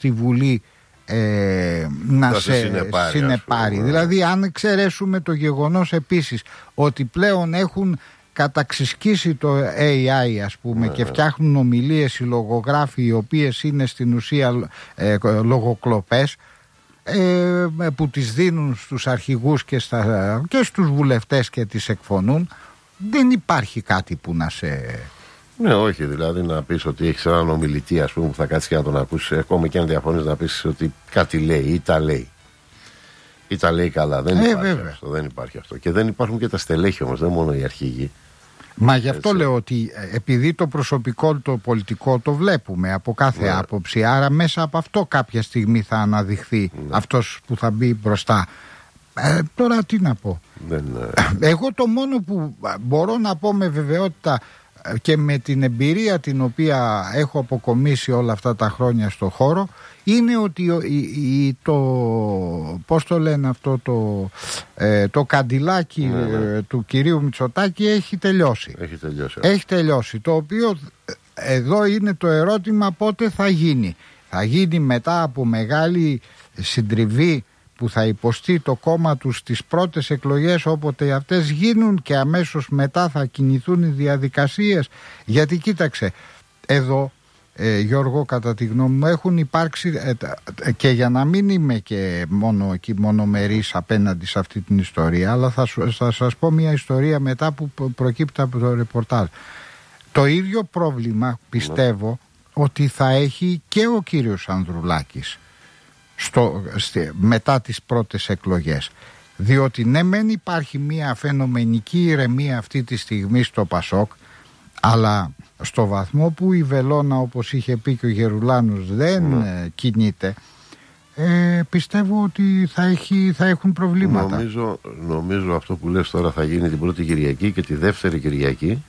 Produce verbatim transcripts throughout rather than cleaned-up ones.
στη Βουλή ε, να σε συνεπάρει, συνεπάρει. Δηλαδή αν εξαιρέσουμε το γεγονός επίσης ότι πλέον έχουν καταξισκήσει το έι άι, ας πούμε, ναι, και φτιάχνουν ομιλίες οι λογογράφοι, οι οποίες είναι στην ουσία ε, λογοκλοπές, ε, που τις δίνουν στους αρχηγούς και, στα, και στους βουλευτές και τις εκφωνούν. Δεν υπάρχει κάτι που να σε... Ναι, όχι, δηλαδή να πεις ότι έχεις έναν ομιλητή, ας πούμε, που θα κάτσεις και να τον ακούσεις, ακόμη και αν διαφωνείς, να πεις ότι κάτι λέει ή τα λέει. Ή τα λέει καλά. Δεν, ε, υπάρχει αυτό, δεν υπάρχει αυτό. Και δεν υπάρχουν και τα στελέχη όμως, δεν μόνο οι αρχηγοί. Μα γι' αυτό έτσι λέω ότι επειδή το προσωπικό, το πολιτικό το βλέπουμε από κάθε, ναι, άποψη, άρα μέσα από αυτό κάποια στιγμή θα αναδειχθεί, ναι, αυτός που θα μπει μπροστά. Ε, τώρα τι να πω. Δεν, Εγώ το μόνο που μπορώ να πω με βεβαιότητα και με την εμπειρία την οποία έχω αποκομίσει όλα αυτά τα χρόνια στο χώρο, είναι ότι η, η, το, πώς το λένε αυτό, το, ε, το καντιλάκι, ναι, ναι, ε, του κυρίου Μητσοτάκη έχει τελειώσει. Έχει τελειώσει. Έχει τελειώσει, το οποίο εδώ είναι το ερώτημα πότε θα γίνει. Θα γίνει μετά από μεγάλη συντριβή που θα υποστεί το κόμμα του στις πρώτες εκλογές, όποτε αυτές γίνουν, και αμέσως μετά θα κινηθούν οι διαδικασίες. Γιατί κοίταξε, εδώ ε, Γιώργο, κατά τη γνώμη μου έχουν υπάρξει ε, και για να μην είμαι και μόνο εκεί μονομερής απέναντι σε αυτή την ιστορία, αλλά θα, θα σας πω μια ιστορία μετά που προκύπτει από το ρεπορτάζ. Το ίδιο πρόβλημα πιστεύω ότι θα έχει και ο κύριος Ανδρουλάκης Στο, στη, μετά τις πρώτες εκλογές, διότι ναι μεν υπάρχει μια φαινομενική ηρεμία αυτή τη στιγμή στο Πασόκ, αλλά στο βαθμό που η βελόνα, όπως είχε πει και ο Γερουλάνος, δεν ναι. κινείται, ε, πιστεύω ότι θα, έχει, θα έχουν προβλήματα. Νομίζω, νομίζω αυτό που λες τώρα θα γίνει την πρώτη Κυριακή και τη δεύτερη Κυριακή,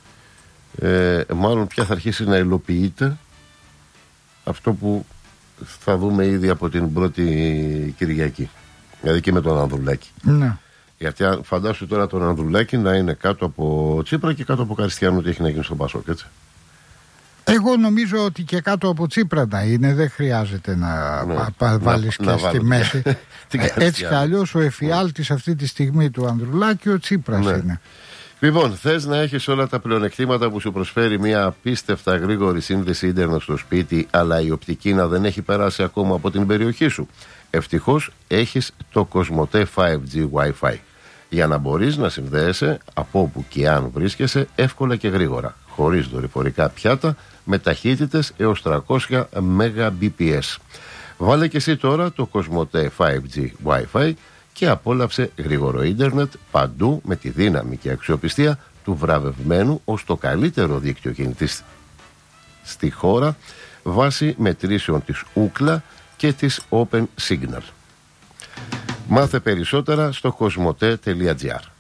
ε, μάλλον πια θα αρχίσει να υλοποιείται αυτό που θα δούμε ήδη από την πρώτη Κυριακή. Δηλαδή και με τον Ανδρουλάκη. Ναι. Γιατί φαντάσου τώρα τον Ανδρουλάκη να είναι κάτω από Τσίπρα και κάτω από Καριστιάνου, ότι έχει να γίνει στον Πασόκ, έτσι. Εγώ νομίζω ότι και κάτω από Τσίπρα να είναι, δεν χρειάζεται να ναι. βάλεις να, και να στη μέση. Έτσι κι αλλιώς ο εφιάλτης αυτή τη στιγμή του Ανδρουλάκη ο Τσίπρας ναι. είναι. Λοιπόν, θες να έχεις όλα τα πλεονεκτήματα που σου προσφέρει μια απίστευτα γρήγορη σύνδεση ίντερνετ στο σπίτι, αλλά η οπτική να δεν έχει περάσει ακόμα από την περιοχή σου? Ευτυχώς έχεις το Cosmote φάιβ τζι Wi-Fi για να μπορείς να συνδέεσαι από όπου και αν βρίσκεσαι εύκολα και γρήγορα, χωρίς δορυφορικά πιάτα, με ταχύτητες έως τριακόσια Mbps. Βάλε και εσύ τώρα το Cosmote φάιβ τζι Wi-Fi και απόλαυσε γρήγορο ίντερνετ παντού με τη δύναμη και αξιοπιστία του βραβευμένου ως το καλύτερο δίκτυο κινητής στη χώρα, βάσει μετρήσεων της Ookla και της Open Signal. Μάθε περισσότερα στο cosmote τελεία gr.